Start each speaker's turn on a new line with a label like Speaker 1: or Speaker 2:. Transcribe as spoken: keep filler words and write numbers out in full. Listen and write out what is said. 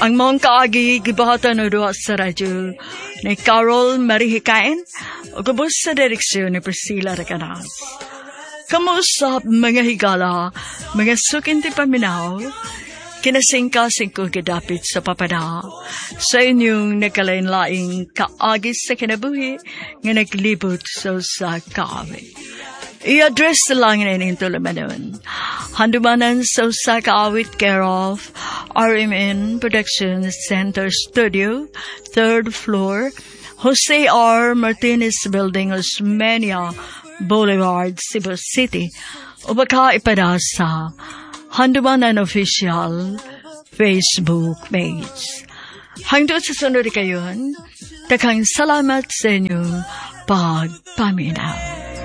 Speaker 1: Ang mong kaagi gibahatan no doha sa radyo ni Carol Marihikain o kubos sa direksyon ni Priscilla Recanas. Kamusta mga higala, mga sukinti paminaw, kinasingkasing ko gidapit sa papada sa inyong nakalain-laing kaagis sa kinabuhi nga naglibot sa sa kaawit. I-address lang na ining tulamanon. Handumanan sa sa kaawit care of R M N Production Center Studio, third floor, Jose R. Martinez Building, Osmeña Boulevard, Cebu City. O baka ipada sa Handumanan Official Facebook page. Hanggang sa sunod kayon, takang salamat sa inyong pagpaminaw.